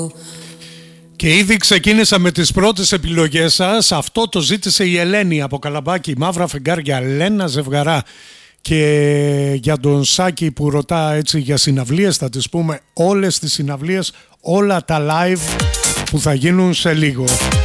Και ήδη ξεκίνησα με τις πρώτες επιλογές σας. Αυτό το ζήτησε η Ελένη από Καλαμπάκη. Μαύρα φεγγάρια, Λένα Ζευγαρά. Και για τον Σάκη που ρωτά έτσι για συναυλίες, θα τις πούμε όλες τις συναυλίες, όλα τα live που θα γίνουν σε λίγο.